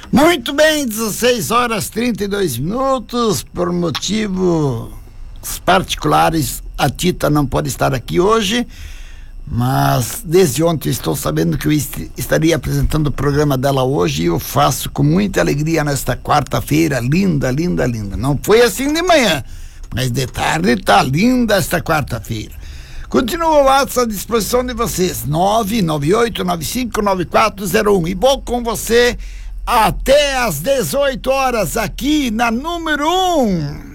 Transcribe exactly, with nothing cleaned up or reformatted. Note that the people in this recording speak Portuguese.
Muito bem, dezesseis horas e trinta e dois minutos. Por motivos particulares, a Tita não pode estar aqui hoje, mas desde ontem estou sabendo que eu est- estaria apresentando o programa dela hoje, e eu faço com muita alegria nesta quarta-feira, linda, linda, linda. Não foi assim de manhã, mas de tarde tá linda esta quarta-feira. Continua o WhatsApp à disposição de vocês, nove nove oito nove cinco nove quatro zero um, e vou com você até às dezoito horas aqui na número um.